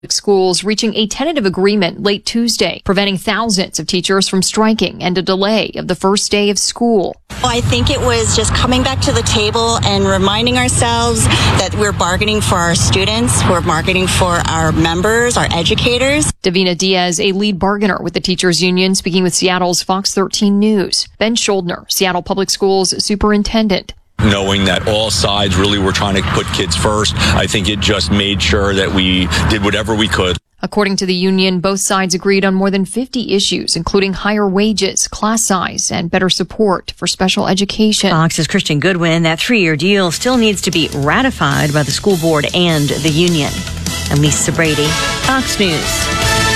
Schools reaching a tentative agreement late Tuesday, preventing thousands of teachers from striking and a delay of the first day of school. I think it was just coming back to the table and reminding ourselves that we're bargaining for our students, we're bargaining for our members, our educators. Davina Diaz, a lead bargainer with the teachers union, speaking with Seattle's Fox 13 News. Ben Schuldner, Seattle Public Schools superintendent. Knowing that all sides really were trying to put kids first, I think it just made sure that we did whatever we could. According to the union, both sides agreed on more than 50 issues, including higher wages, class size, and better support for special education. Fox's Christian Goodwin, that 3-year deal still needs to be ratified by the school board and the union. I'm Lisa Brady, Fox News.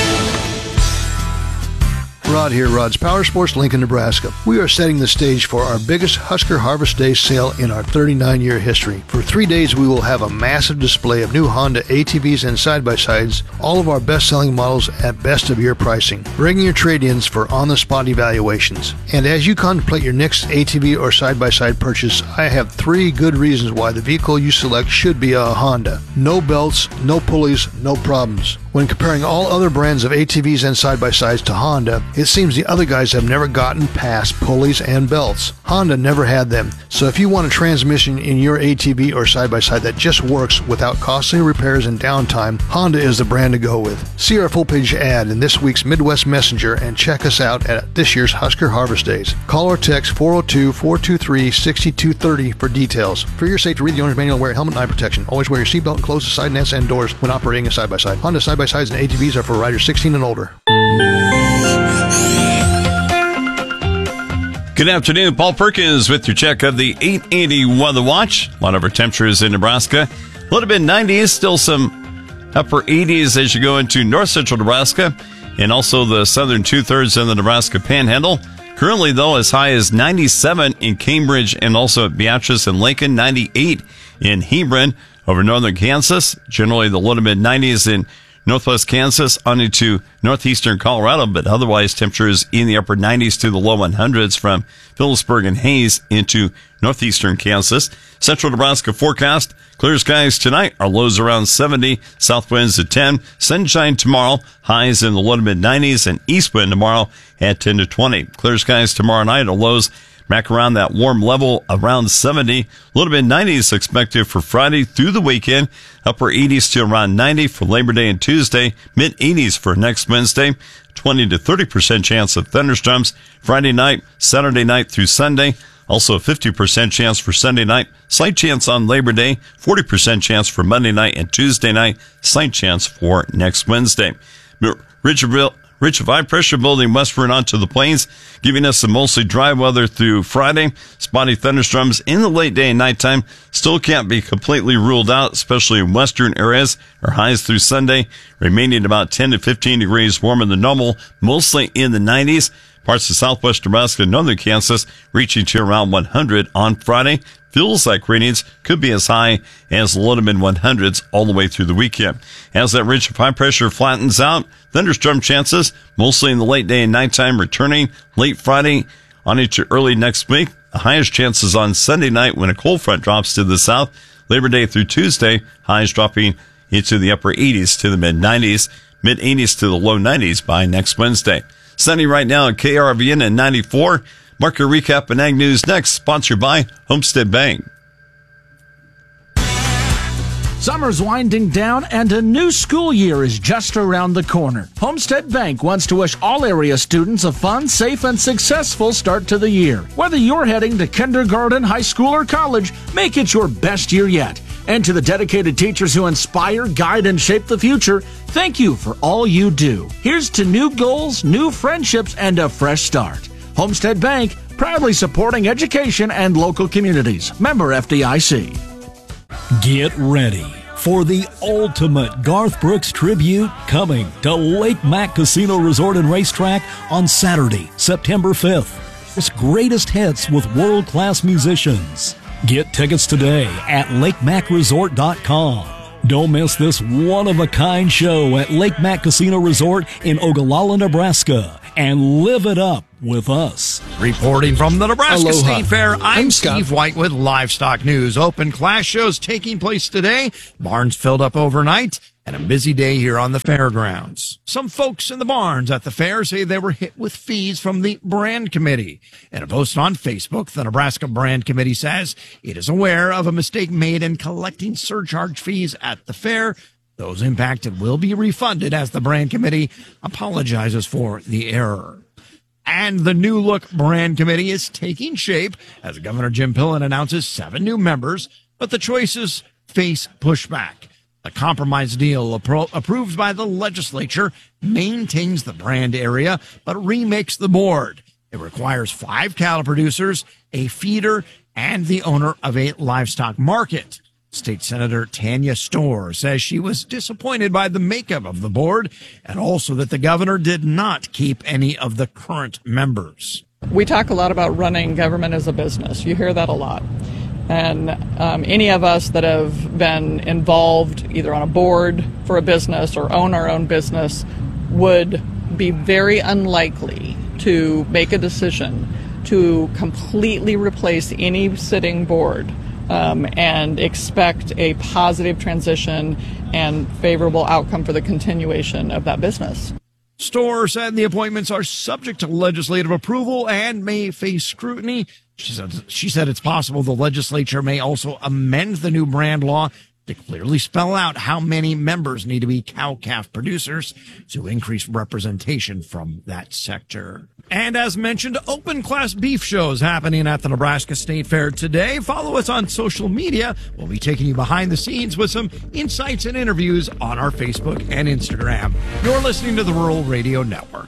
Rod here, Rod's Power Sports, Lincoln, Nebraska. We are setting the stage for our biggest Husker Harvest Day sale in our 39-year history. For 3 days, we will have a massive display of new Honda ATVs and side-by-sides, all of our best-selling models at best-of-year pricing. Bring your trade-ins for on-the-spot evaluations. And as you contemplate your next ATV or side-by-side purchase, I have 3 good reasons why the vehicle you select should be a Honda. No belts, no pulleys, no problems. When comparing all other brands of ATVs and side-by-sides to Honda, it seems the other guys have never gotten past pulleys and belts. Honda never had them, so if you want a transmission in your ATV or side-by-side that just works without costly repairs and downtime, Honda is the brand to go with. See our full-page ad in this week's Midwest Messenger and check us out at this year's Husker Harvest Days. Call or text 402-423-6230 for details. For your safety, read the owner's manual and wear helmet and eye protection. Always wear your seatbelt and close the side nets and doors when operating a side-by-side. Honda side-by-sides and ATVs are for riders 16 and older. Good afternoon. Paul Perkins with your check of the 880 Weather Watch. A lot of our temperatures in Nebraska. A little bit 90s, still some upper 80s as you go into north central Nebraska and also the southern 2/3 of the Nebraska Panhandle. Currently, though, as high as 97 in Cambridge and also at Beatrice and Lincoln, 98 in Hebron. Over northern Kansas, generally the low to mid 90s in northwest Kansas on into northeastern Colorado, but otherwise temperatures in the upper 90s to the low 100s from Phillipsburg and Hayes into northeastern Kansas. Central Nebraska forecast, clear skies tonight, our lows around 70, south winds at 10, sunshine tomorrow, highs in the low to mid 90s, and east wind tomorrow at 10 to 20. Clear skies tomorrow night, our lows back around that warm level around 70. A little bit 90s expected for Friday through the weekend. Upper 80s to around 90 for Labor Day and Tuesday. Mid 80s for next Wednesday. 20 to 30% chance of thunderstorms Friday night, Saturday night through Sunday. Also a 50% chance for Sunday night. Slight chance on Labor Day. 40% chance for Monday night and Tuesday night. Slight chance for next Wednesday. Ridge of high pressure building westward onto the plains, giving us some mostly dry weather through Friday. Spotty thunderstorms in the late day and nighttime still can't be completely ruled out, especially in western areas. Our highs through Sunday remaining about 10 to 15 degrees warmer than normal, mostly in the 90s. Parts of southwest Nebraska and northern Kansas reaching to around 100 on Friday. Feels like readings could be as high as low to mid 100s all the way through the weekend. As that ridge of high pressure flattens out, thunderstorm chances mostly in the late day and nighttime returning late Friday on into early next week. The highest chances on Sunday night when a cold front drops to the south. Labor Day through Tuesday, highs dropping into the upper 80s to the mid 90s, mid 80s to the low 90s by next Wednesday. Sunny right now at KRVN at 94. Market recap and Ag News next, sponsored by Homestead Bank. Summer's winding down and a new school year is just around the corner. Homestead Bank wants to wish all area students a fun, safe, and successful start to the year. Whether you're heading to kindergarten, high school, or college, make it your best year yet. And to the dedicated teachers who inspire, guide, and shape the future, thank you for all you do. Here's to new goals, new friendships, and a fresh start. Homestead Bank, proudly supporting education and local communities. Member FDIC. Get ready for the ultimate Garth Brooks tribute coming to Lake Mac Casino Resort and Racetrack on Saturday, September 5th. His greatest hits with world-class musicians. Get tickets today at LakeMacResort.com. Don't miss this one-of-a-kind show at Lake Mac Casino Resort in Ogallala, Nebraska, and live it up with us. Reporting from the Nebraska Aloha. State Fair, I'm Scott. Steve White with Livestock News. Open class shows taking place today. Barns filled up overnight. and a busy day here on the fairgrounds. Some folks in the barns at the fair say they were hit with fees from the Brand Committee. In a post on Facebook, the Nebraska Brand Committee says it is aware of a mistake made in collecting surcharge fees at the fair. Those impacted will be refunded as the Brand Committee apologizes for the error. And the New Look Brand Committee is taking shape as Governor Jim Pillen announces 7 new members, but the choices face pushback. The compromise deal approved by the legislature maintains the brand area, but remakes the board. It requires 5 cattle producers, a feeder, and the owner of a livestock market. State Senator Tanya Storr says she was disappointed by the makeup of the board and also that the governor did not keep any of the current members. We talk a lot about running government as a business. You hear that a lot. And any of us that have been involved either on a board for a business or own our own business would be very unlikely to make a decision to completely replace any sitting board and expect a positive transition and favorable outcome for the continuation of that business. Storr said the appointments are subject to legislative approval and may face scrutiny. She said it's possible the legislature may also amend the new brand law to clearly spell out how many members need to be cow-calf producers to increase representation from that sector. And as mentioned, open class beef shows happening at the Nebraska State Fair today. Follow us on social media. We'll be taking you behind the scenes with some insights and interviews on our Facebook and Instagram. You're listening to the Rural Radio Network.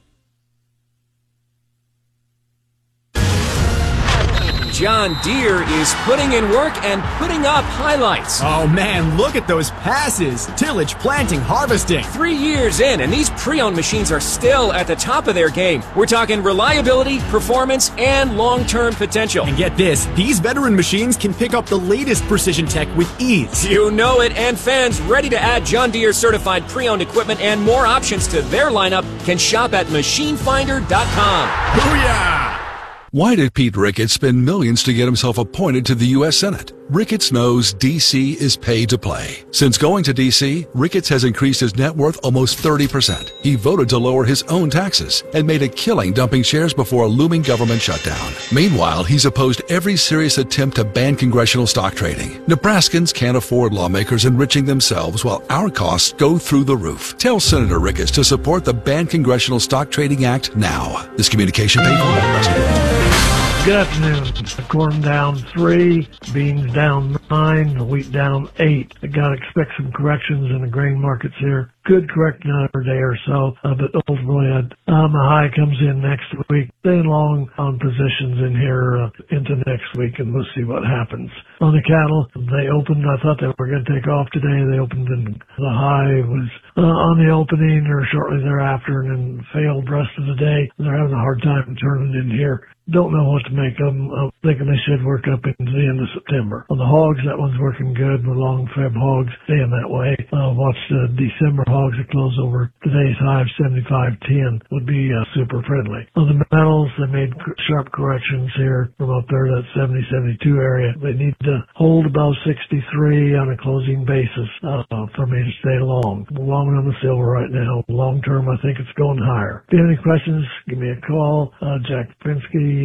John Deere is putting in work and putting up highlights. Oh man, look at those passes. Tillage, planting, harvesting. 3 years in, and these pre-owned machines are still at the top of their game. We're talking reliability, performance, and long-term potential. And get this, these veteran machines can pick up the latest precision tech with ease. You know it, and fans ready to add John Deere certified pre-owned equipment and more options to their lineup can shop at machinefinder.com. Booyah! Why did Pete Ricketts spend millions to get himself appointed to the U.S. Senate? Ricketts knows D.C. is paid to play. Since going to D.C., Ricketts has increased his net worth almost 30%. He voted to lower his own taxes and made a killing dumping shares before a looming government shutdown. Meanwhile, he's opposed every serious attempt to ban congressional stock trading. Nebraskans can't afford lawmakers enriching themselves while our costs go through the roof. Tell Senator Ricketts to support the Ban Congressional Stock Trading Act now. This communication paid for by Nebraska. Good afternoon. Corn down 3, beans down 9, wheat down 8. I gotta expect some corrections in the grain markets here. Could correct another day or so, but ultimately a high comes in next week. Staying long on positions in here into next week, and we'll see what happens. On the cattle, they opened, I thought they were going to take off today. They opened and the high was on the opening or shortly thereafter and then failed the rest of the day. They're having a hard time turning in here. Don't know what to make of them. I'm thinking they should work up into the end of September. On the hogs, that one's working good. The long Feb hogs staying that way. Watch the December hogs that close over today's high of 75.10 would be super friendly. On the metals, they made sharp corrections here from up there, that 70-72 area. They need to hold above 63 on a closing basis for me to stay long. Long on the silver right now. Long term, I think it's going higher. If you have any questions, give me a call. Jack Pinsky,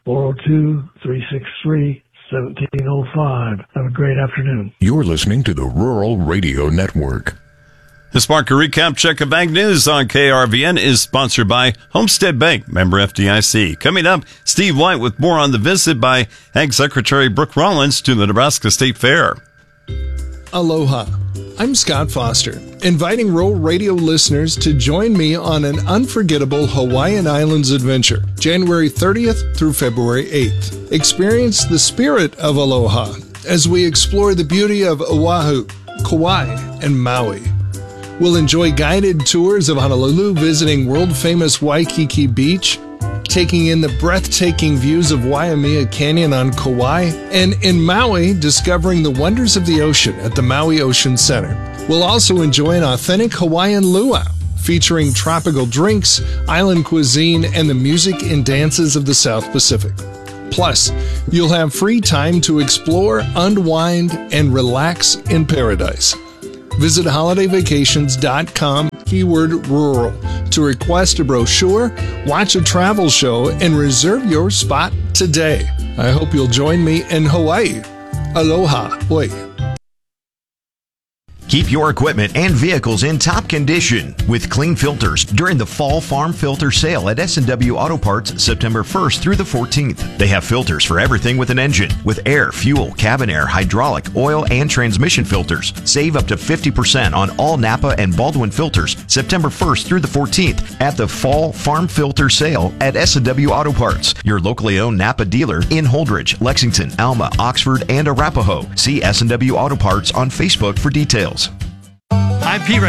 402-363-1705. Have a great afternoon. You're listening to the Rural Radio Network. This market recap check of Ag News on KRVN is sponsored by Homestead Bank, member FDIC. Coming up, Steve White with more on the visit by Ag Secretary Brooke Rollins to the Nebraska State Fair. Aloha. I'm Scott Foster, inviting Rural Radio listeners to join me on an unforgettable Hawaiian Islands adventure, January 30th through February 8th. Experience the spirit of aloha as we explore the beauty of Oahu, Kauai, and Maui. We'll enjoy guided tours of Honolulu, visiting world-famous Waikiki Beach, taking in the breathtaking views of Waimea Canyon on Kauai, and in Maui, discovering the wonders of the ocean at the Maui Ocean Center. We'll also enjoy an authentic Hawaiian luau, featuring tropical drinks, island cuisine, and the music and dances of the South Pacific. Plus, you'll have free time to explore, unwind, and relax in paradise. Visit holidayvacations.com, keyword rural, to request a brochure, watch a travel show, and reserve your spot today. I hope you'll join me in Hawaii. Aloha. Oi. Keep your equipment and vehicles in top condition with clean filters during the Fall Farm Filter Sale at S&W Auto Parts September 1st through the 14th. They have filters for everything with an engine, with air, fuel, cabin air, hydraulic, oil, and transmission filters. Save up to 50% on all Napa and Baldwin filters September 1st through the 14th at the Fall Farm Filter Sale at S&W Auto Parts, your locally owned Napa dealer in Holdridge, Lexington, Alma, Oxford, and Arapahoe. See S&W Auto Parts on Facebook for details. I'm Pete